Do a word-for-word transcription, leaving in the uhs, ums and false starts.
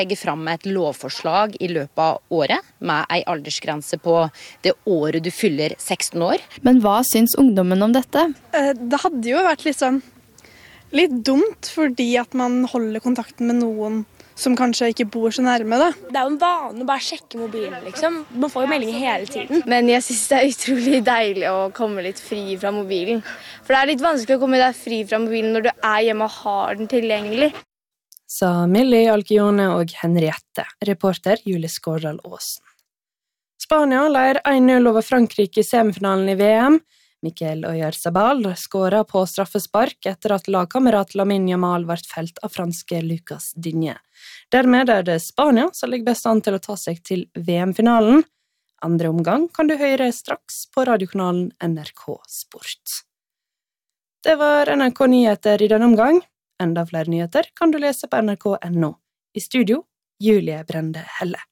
legge fram et lovforslag i løpet av året, med en aldersgrense på det året du fyller seksten år. Men hva syns ungdommen om dette? Det hadde jo vært litt sånn, litt dumt, fordi at man holder kontakten med noen som kanskje ikke bor så nærme, da. Det er jo en vane å bare sjekke mobilen, liksom. Man får jo meldinger hele tiden. Men jeg synes det er utrolig deilig å komme litt fri fra mobilen. For det er litt vanskelig å komme deg fri fra mobilen når du er hjemme og har den tilgjengelig. Sa Millie Alkione og Henriette, reporter Julie Skårdal Aasen. Spania leier en null over Frankrike i semifinalen i V M. Mikel Oyarzabal skåret på straffespark etter at lagkamerat Lamine Yamal ble felt av franske Lucas Digne. Dermed er det Spania som ligger best an til å ta seg til V M-finalen. Andre omgang kan du høre straks på radiokanalen N R K Sport. Det var N R K Nyheter i denne omgang. Enda flere nyheter kan du lese på N R K punktum no. I studio, Julie Brende Helle.